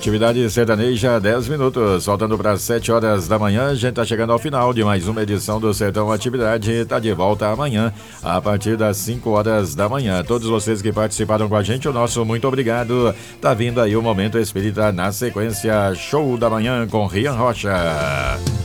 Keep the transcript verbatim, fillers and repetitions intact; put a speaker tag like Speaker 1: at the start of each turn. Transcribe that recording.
Speaker 1: Atividade sertaneja, dez minutos, faltando para sete horas da manhã. A gente tá chegando ao final de mais uma edição do Sertão Atividade. Tá de volta amanhã, a partir das cinco horas da manhã. Todos vocês que participaram com a gente, o nosso muito obrigado. Tá vindo aí o Momento Espírita na sequência. Show da manhã com Rian Rocha.